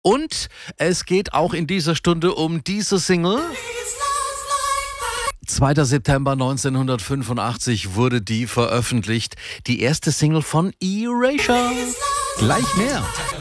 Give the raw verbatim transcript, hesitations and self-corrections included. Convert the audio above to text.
Und es geht auch in dieser Stunde um diese Single. zweiter September neunzehnhundertfünfundachtzig wurde die veröffentlicht. Die erste Single von Erasure. Gleich mehr.